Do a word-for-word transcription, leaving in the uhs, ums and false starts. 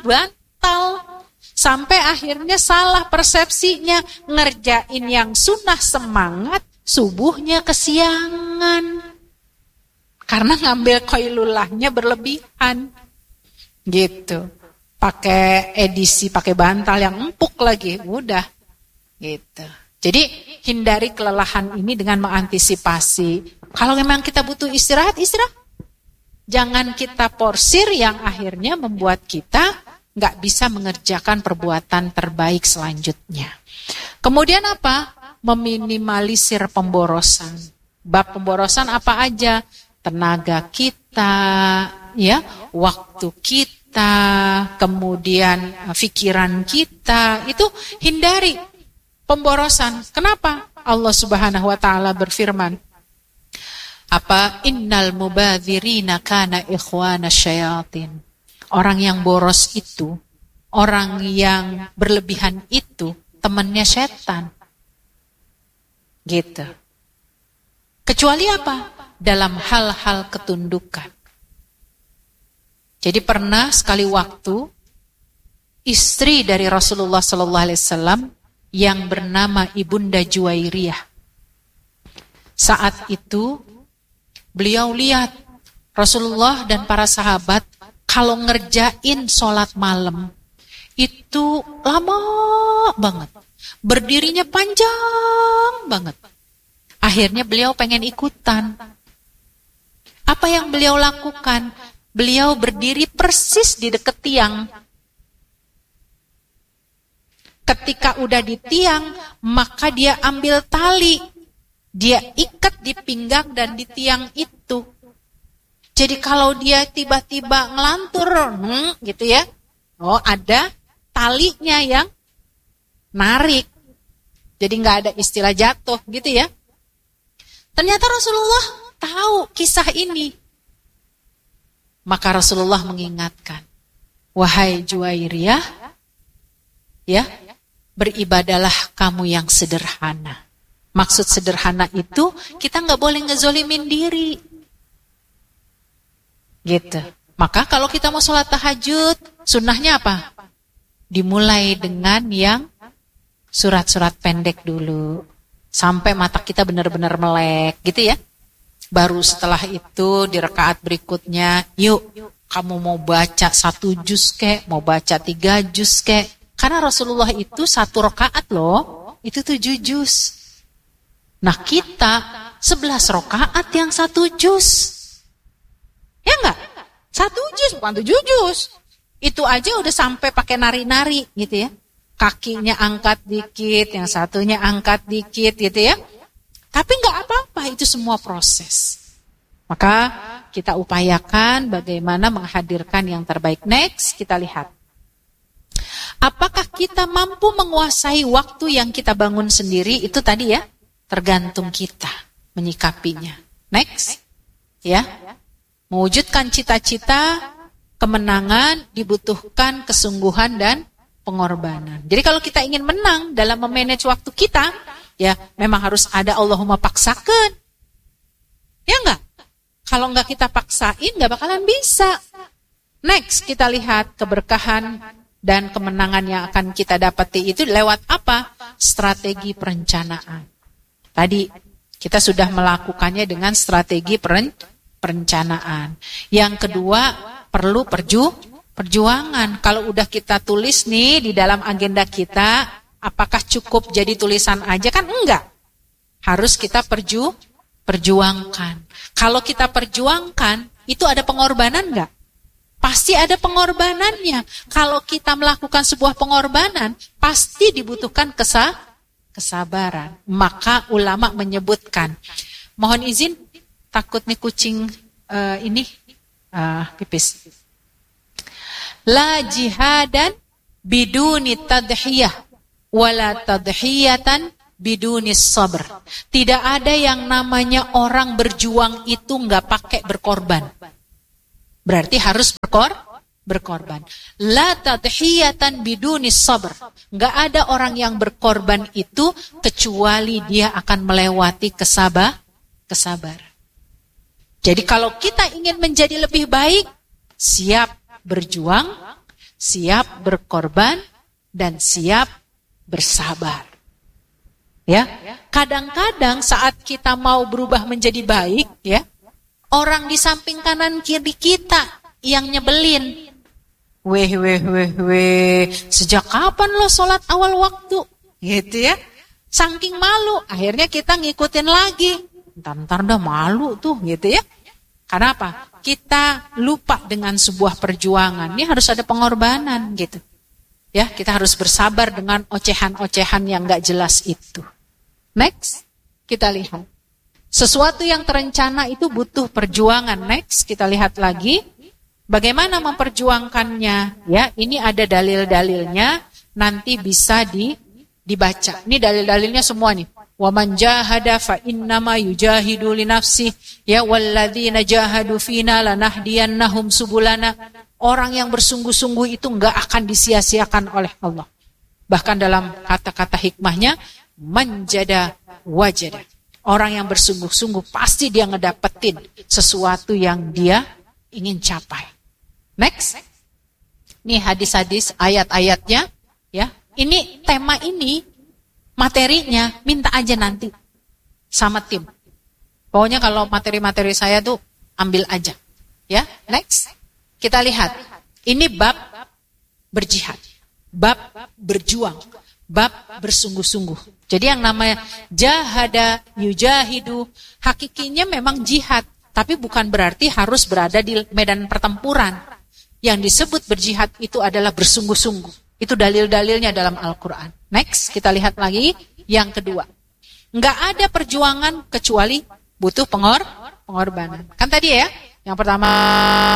bantal. Sampai akhirnya salah persepsinya, ngerjain yang sunnah semangat, subuhnya kesiangan. Karena ngambil qailulahnya berlebihan. Gitu. Pakai edisi, pakai bantal yang empuk lagi, udah. Gitu. Jadi hindari kelelahan ini dengan mengantisipasi. Kalau memang kita butuh istirahat, istirahat. Jangan kita porsir yang akhirnya membuat kita nggak bisa mengerjakan perbuatan terbaik selanjutnya. Kemudian apa? Meminimalisir pemborosan. Bab pemborosan apa aja? Tenaga kita, ya, waktu kita, kemudian pikiran kita, itu hindari pemborosan. Kenapa? Allah Subhanahu wa taala berfirman, apa? Innal mubadzirina kana ikhwana syayatin. Orang yang boros itu, orang yang berlebihan itu, temannya setan. Gitu. Kecuali apa? Dalam hal-hal ketundukan. Jadi pernah sekali waktu, istri dari Rasulullah Sallallahu Alaihi Wasallam yang bernama Ibunda Juwairiyah. Saat itu, beliau lihat Rasulullah dan para sahabat kalau ngerjain sholat malam itu lama banget, berdirinya panjang banget. Akhirnya beliau pengen ikutan. Apa yang beliau lakukan? Beliau berdiri persis di dekat tiang. Ketika udah di tiang, maka dia ambil tali, dia ikat di pinggang dan di tiang itu. Jadi kalau dia tiba-tiba ngelantur, hmm, gitu ya, oh ada talinya yang narik. Jadi nggak ada istilah jatuh, gitu ya. Ternyata Rasulullah tahu kisah ini. Maka Rasulullah mengingatkan, wahai Juwairiyah, ya, beribadalah kamu yang sederhana. Maksud sederhana itu kita nggak boleh ngezolimin diri. Gitu. Maka kalau kita mau sholat tahajud, sunnahnya apa? Dimulai dengan yang surat-surat pendek dulu. Sampai mata kita benar-benar melek, gitu ya. Baru setelah itu di rakaat berikutnya, yuk kamu mau baca satu juz kek, mau baca tiga juz kek. Karena Rasulullah itu satu rakaat loh, itu tujuh juz. Nah kita sebelas rakaat yang satu juz. Ya enggak? Satu juz, bukan tujuh juz. Itu aja udah sampai pakai nari-nari gitu ya. Kakinya angkat dikit, yang satunya angkat dikit gitu ya. Tapi enggak apa-apa, itu semua proses. Maka kita upayakan bagaimana menghadirkan yang terbaik. Next, kita lihat. Apakah kita mampu menguasai waktu yang kita bangun sendiri? Itu tadi ya, tergantung kita menyikapinya. Next, ya. Mewujudkan cita-cita, kemenangan dibutuhkan kesungguhan dan pengorbanan. Jadi kalau kita ingin menang dalam memanage waktu kita, ya memang harus ada Allahumma paksakan. Ya enggak? Kalau enggak kita paksain, enggak bakalan bisa. Next, kita lihat keberkahan dan kemenangan yang akan kita dapati itu lewat apa? Strategi perencanaan. Tadi kita sudah melakukannya dengan strategi perencanaan. perencanaan. Yang kedua, perlu perju, perjuangan. Kalau udah kita tulis nih di dalam agenda kita, apakah cukup jadi tulisan aja? Kan enggak. Harus kita perju, perjuangkan. Kalau kita perjuangkan, itu ada pengorbanan enggak? Pasti ada pengorbanannya. Kalau kita melakukan sebuah pengorbanan, pasti dibutuhkan kesa, kesabaran. Maka ulama menyebutkan, mohon izin, takut nih kucing uh, ini uh, pipis. La jihadan biduni tadhiyah wala tadhiyatan biduni sabr. Tidak ada yang namanya orang berjuang itu nggak pakai berkorban. Berarti harus berkor berkorban. La tadhiyatan biduni sabr. Nggak ada orang yang berkorban itu kecuali dia akan melewati kesabar kesabaran. Jadi kalau kita ingin menjadi lebih baik, siap berjuang, siap berkorban, dan siap bersabar. Ya, kadang-kadang saat kita mau berubah menjadi baik, ya, orang di samping kanan kiri kita yang nyebelin. Weh, weh, weh, weh, sejak kapan lo sholat awal waktu? Gitu ya. Saking malu, akhirnya kita ngikutin lagi. Ntar-ntar dah malu tuh, gitu ya. Karena apa? Kita lupa dengan sebuah perjuangan. Ini harus ada pengorbanan, gitu. Ya, kita harus bersabar dengan ocehan-ocehan yang gak jelas itu. Next, kita lihat. Sesuatu yang terencana itu butuh perjuangan. Next, kita lihat lagi. Bagaimana memperjuangkannya? Ya, ini ada dalil-dalilnya. Nanti bisa di, dibaca. Ini dalil-dalilnya semua nih. Wa man jahada fa innama yujahidu li nafsi ya walladzina jahadu fina lanahdiyannahum subulana. Orang yang bersungguh-sungguh itu enggak akan disia-siakan oleh Allah. Bahkan dalam kata-kata hikmahnya, manjada wajada. Orang yang bersungguh-sungguh pasti dia ngedapetin sesuatu yang dia ingin capai. Next. Nih hadis-hadis, ayat-ayatnya, ya. Ini tema ini, materinya minta aja nanti sama tim. Pokoknya kalau materi-materi saya tuh ambil aja. Ya, next. Kita lihat. Ini bab berjihad. Bab berjuang. Bab bersungguh-sungguh. Jadi yang namanya jahada, yujahidu, hakikinya memang jihad. Tapi bukan berarti harus berada di medan pertempuran. Yang disebut berjihad itu adalah bersungguh-sungguh. Itu dalil-dalilnya dalam Al-Quran. Next, kita lihat lagi yang kedua. Nggak ada perjuangan kecuali butuh pengor, pengorbanan. Kan tadi ya, yang pertama